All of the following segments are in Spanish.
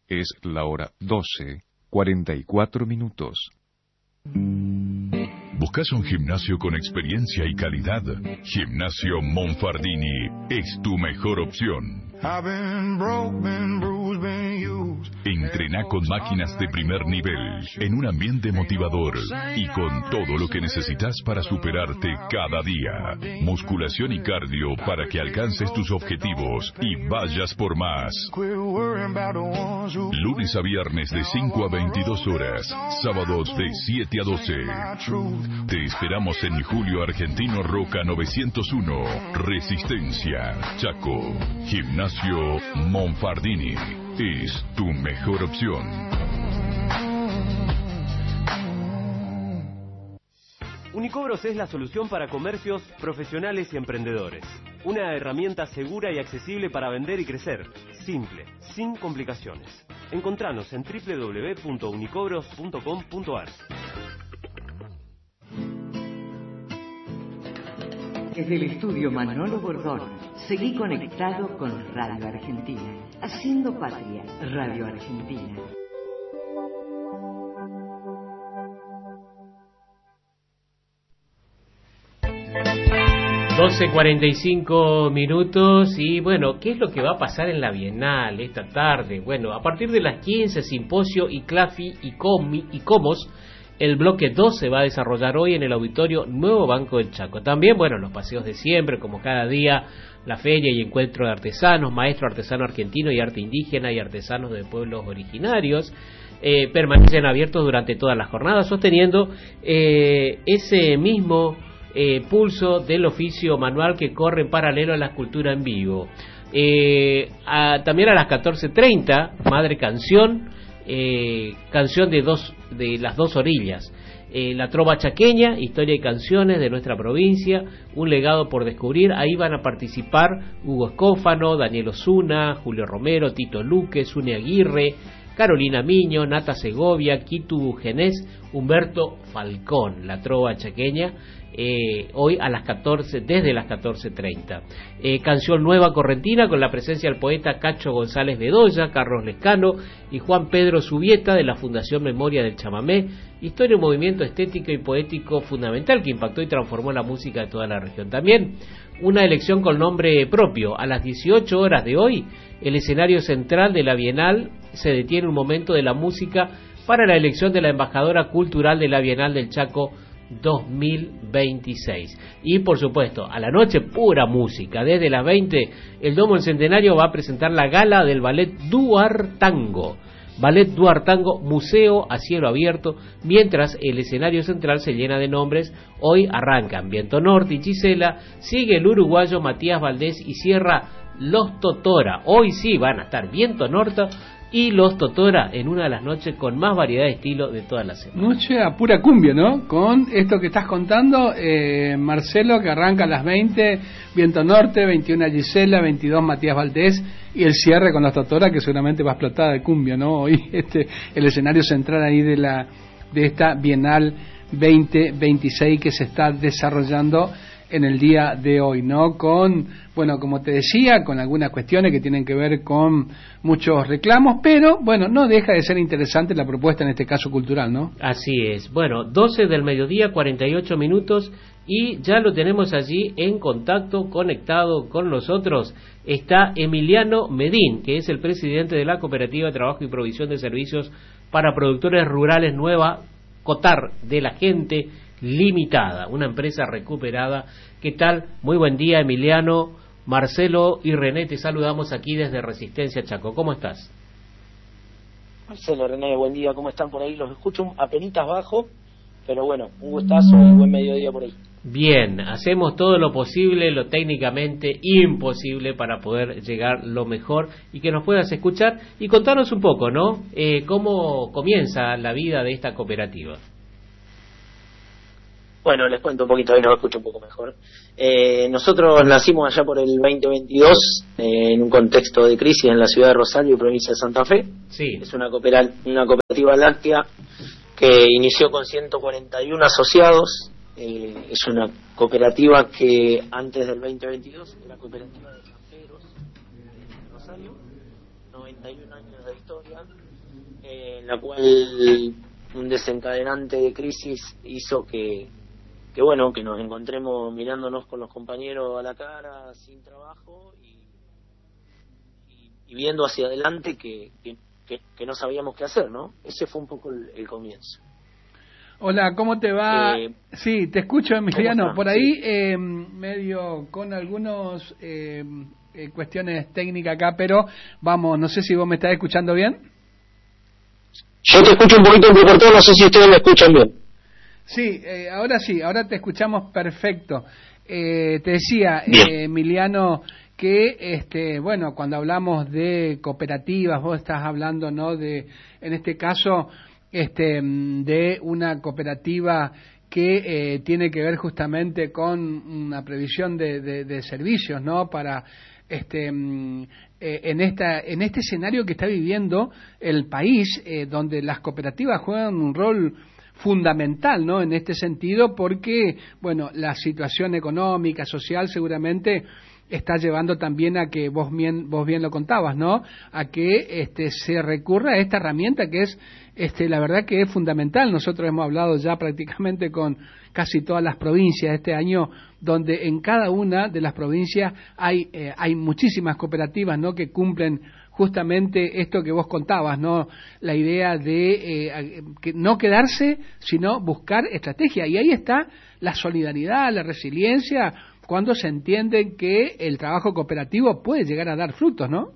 Es la hora 12:44. ¿Buscas un gimnasio con experiencia y calidad? Gimnasio Monfardini es tu mejor opción. Entrená con máquinas de primer nivel, en un ambiente motivador y con todo lo que necesitas para superarte cada día. Musculación y cardio para que alcances tus objetivos y vayas por más. Lunes a viernes de 5 a 22 horas, sábados de 7 a 12. Te esperamos en Julio Argentino Roca 901, Resistencia, Chaco. Gimnasio Monfardini es tu mejor opción. Unicobros es la solución para comercios profesionales y emprendedores. Una herramienta segura y accesible para vender y crecer. Simple, sin complicaciones. Encontranos en www.unicobros.com.ar. Desde el estudio Manolo Bordón, seguí conectado con Radio Argentina, haciendo patria, Radio Argentina. (12:45) y bueno, ¿qué es lo que va a pasar en la Bienal esta tarde? Bueno, a partir de las 15, Simposio y Clafi y Comos. El bloque 2 se va a desarrollar hoy en el auditorio Nuevo Banco del Chaco. También, bueno, los paseos de siempre, como cada día, la feria y encuentro de artesanos, maestro artesano argentino y arte indígena y artesanos de pueblos originarios, permanecen abiertos durante todas las jornadas, sosteniendo ese mismo pulso del oficio manual que corre en paralelo a la escultura en vivo. También a las 14:30, Madre Canción, canción de las dos orillas, la trova chaqueña, historia y canciones de nuestra provincia, un legado por descubrir. Ahí van a participar Hugo Escófano, Daniel Osuna, Julio Romero, Tito Luque, Zune Aguirre, Carolina Miño, Nata Segovia, Kitu Genés, Humberto Falcón. La trova chaqueña, hoy a las 14, desde las 14:30. Canción nueva correntina con la presencia del poeta Cacho González Bedoya, Carlos Lescano y Juan Pedro Subieta de la Fundación Memoria del Chamamé. Historia, un movimiento estético y poético fundamental que impactó y transformó la música de toda la región. También una elección con nombre propio. A las 18 horas de hoy, el escenario central de la Bienal se detiene un momento de la música para la elección de la embajadora cultural de la Bienal del Chaco 2026. Y por supuesto, a la noche pura música. Desde las 20, el Domo El Centenario va a presentar la gala del Ballet Duartango. Ballet Duartango, museo a cielo abierto, mientras el escenario central se llena de nombres. Hoy arrancan Viento Norte y Gisela, sigue el uruguayo Matías Valdés y cierra Los Totora. Hoy sí van a estar Viento Norte y Los Totora en una de las noches con más variedad de estilo de toda la semana. Noche a pura cumbia, ¿no? Con esto que estás contando, Marcelo, que arranca a las 20, Viento Norte, 21 Gisela, 22 Matías Valdés, y el cierre con Los Totora, que seguramente va a explotar de cumbia, ¿no? Hoy el escenario central ahí de esta Bienal 2026 que se está desarrollando en el día de hoy, ¿no? Con, bueno, como te decía, con algunas cuestiones que tienen que ver con muchos reclamos, pero, bueno, no deja de ser interesante la propuesta, en este caso cultural, ¿no? Así es. Bueno, 12 del mediodía, 48 minutos, y ya lo tenemos allí en contacto, conectado con nosotros. Está Emiliano Medín, que es el presidente de la Cooperativa de Trabajo y Provisión de Servicios para Productores Rurales Nueva Cotar de la Gente Limitada, una empresa recuperada. ¿Qué tal? Muy buen día, Emiliano. Marcelo y René, te saludamos aquí desde Resistencia Chaco. ¿Cómo estás? Marcelo, René, buen día. ¿Cómo están por ahí? Los escucho apenitas bajo, pero bueno, un gustazo y buen mediodía por ahí. Bien, hacemos todo lo posible, lo técnicamente imposible para poder llegar lo mejor y que nos puedas escuchar y contarnos un poco, ¿no? ¿Cómo comienza la vida de esta cooperativa? Bueno, les cuento un poquito, ahí nos escucho un poco mejor. Nosotros nacimos allá por el 2022 en un contexto de crisis en la ciudad de Rosario y provincia de Santa Fe. Sí. Es una cooperativa láctea que inició con 141 asociados. Es una cooperativa que antes del 2022 era cooperativa de camperos de Rosario 91 años de historia, en la cual un desencadenante de crisis hizo que nos encontremos mirándonos con los compañeros a la cara, sin trabajo y viendo hacia adelante que no sabíamos qué hacer, ¿no? Ese fue un poco el comienzo. Hola, ¿cómo te va? Sí, te escucho, Emiliano. Por ahí, medio con algunos cuestiones técnicas acá, pero vamos, no sé si vos me estás escuchando bien. Yo te escucho un poquito entrecortado, no sé si ustedes me escuchan bien. Sí, ahora te escuchamos perfecto. Te decía, Emiliano, que cuando hablamos de cooperativas, vos estás hablando, ¿no?, de, en este caso, de una cooperativa que tiene que ver justamente con una previsión de servicios, ¿no?, para en este escenario que está viviendo el país, donde las cooperativas juegan un rol fundamental, ¿no?, en este sentido, porque la situación económica, social, seguramente está llevando también a que vos bien lo contabas, ¿no?, a que se recurra a esta herramienta que es la verdad que es fundamental. Nosotros hemos hablado ya prácticamente con casi todas las provincias este año, donde en cada una de las provincias hay muchísimas cooperativas, ¿no?, que cumplen justamente esto que vos contabas, ¿no?, la idea de que no quedarse, sino buscar estrategia. Y ahí está la solidaridad, la resiliencia, cuando se entiende que el trabajo cooperativo puede llegar a dar frutos, ¿no?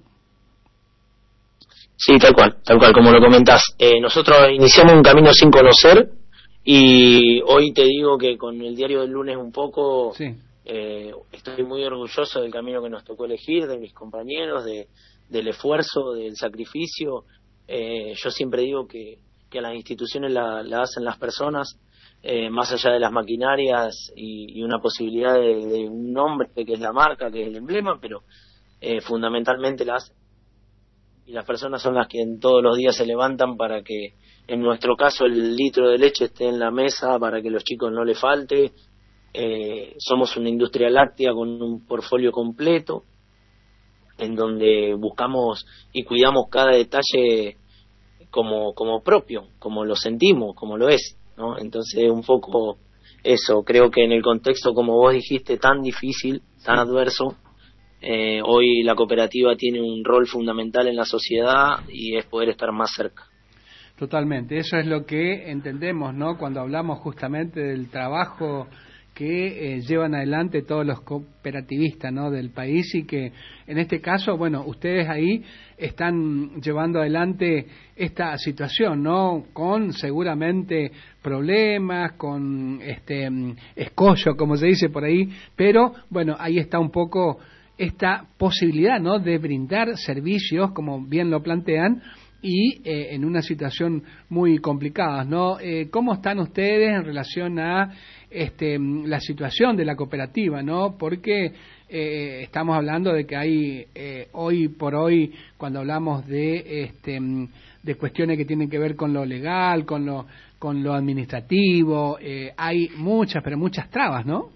Sí, tal cual, como lo comentás. Nosotros iniciamos un camino sin conocer y hoy te digo que con el diario del lunes un poco, sí. Estoy muy orgulloso del camino que nos tocó elegir, de mis compañeros, del esfuerzo, del sacrificio. Yo siempre digo que a las instituciones la hacen las personas, más allá de las maquinarias y una posibilidad de un nombre que es la marca, que es el emblema, pero fundamentalmente la hacen. Y las personas son las que todos los días se levantan para que, en nuestro caso, el litro de leche esté en la mesa, para que los chicos no le falte. Somos una industria láctea con un portfolio completo, en donde buscamos y cuidamos cada detalle como propio, como lo sentimos, como lo es, ¿no? Entonces, un poco eso. Creo que en el contexto, como vos dijiste, tan difícil, tan adverso, hoy la cooperativa tiene un rol fundamental en la sociedad y es poder estar más cerca. Totalmente, eso es lo que entendemos, ¿no?, cuando hablamos justamente del trabajo que llevan adelante todos los cooperativistas, ¿no?, del país, y que en este caso, ustedes ahí están llevando adelante esta situación, ¿no?, con seguramente problemas, con escollo, como se dice por ahí, pero ahí está un poco esta posibilidad, ¿no?, de brindar servicios, como bien lo plantean, y en una situación muy complicada, ¿no? ¿Cómo están ustedes en relación a la situación de la cooperativa, ¿no? Porque estamos hablando de que hay hoy por hoy, cuando hablamos de cuestiones que tienen que ver con lo legal, con lo administrativo, hay muchas trabas, ¿no?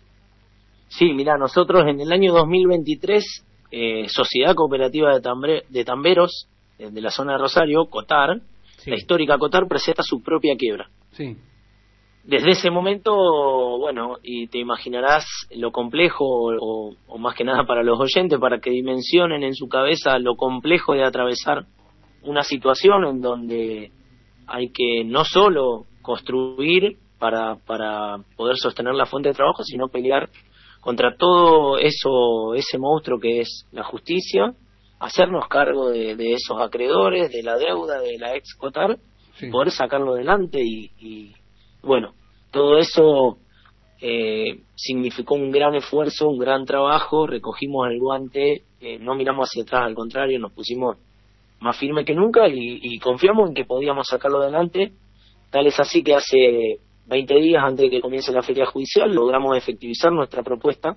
Sí, mirá, nosotros en el año 2023, Sociedad Cooperativa de Tamberos, de la zona de Rosario, Cotar, sí. La histórica Cotar, presenta su propia quiebra. Sí. Desde ese momento, y te imaginarás lo complejo, o más que nada para los oyentes, para que dimensionen en su cabeza lo complejo de atravesar una situación en donde hay que no solo construir para poder sostener la fuente de trabajo, sino pelear contra todo eso, ese monstruo que es la justicia, hacernos cargo de esos acreedores, de la deuda de la ex Cotar, sí. Poder sacarlo adelante y todo eso significó un gran esfuerzo, un gran trabajo. Recogimos el guante, no miramos hacia atrás, al contrario, nos pusimos más firme que nunca y confiamos en que podíamos sacarlo adelante. Tal es así que hace 20 días antes de que comience la feria judicial logramos efectivizar nuestra propuesta.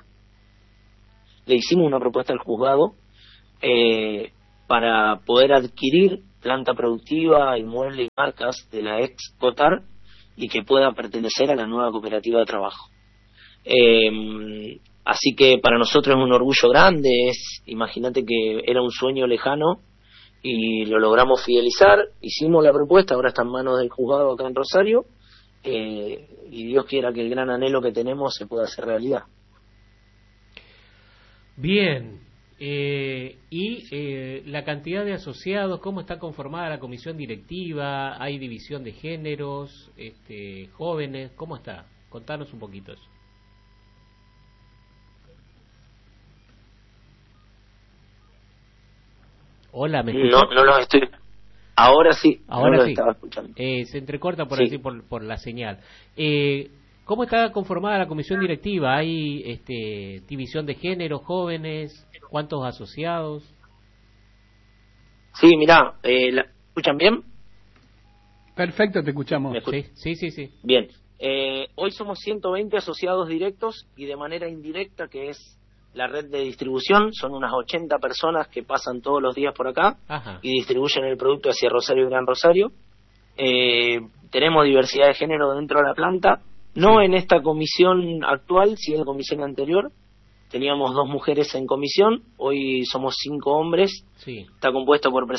Le hicimos una propuesta al juzgado para poder adquirir planta productiva, inmueble y marcas de la ex Cotar y que pueda pertenecer a la nueva cooperativa de trabajo. Así que para nosotros es un orgullo grande. Imagínate que era un sueño lejano y lo logramos fidelizar, hicimos la propuesta, ahora está en manos del juzgado acá en Rosario, y Dios quiera que el gran anhelo que tenemos se pueda hacer realidad. Bien, y la cantidad de asociados, ¿cómo está conformada la comisión directiva? ¿Hay división de géneros, jóvenes? ¿Cómo está? Contanos un poquito eso. Hola, ¿me escuchas? No los estoy... Ahora sí, ahora no sí. lo estaba escuchando. Se entrecorta por sí. así por la señal. ¿Cómo está conformada la comisión directiva? ¿Hay división de género, jóvenes? ¿Cuántos asociados? Sí, mirá, ¿me escuchan bien? Perfecto, te escuchamos. Sí. Bien, hoy somos 120 asociados directos y de manera indirecta, que es la red de distribución, son unas 80 personas que pasan todos los días por acá. Ajá. Y distribuyen el producto hacia Rosario y Gran Rosario. Tenemos diversidad de género dentro de la planta, no en esta comisión actual, sí en la comisión anterior. Teníamos 2 mujeres en comisión, hoy somos 5 hombres. Sí. Está compuesto por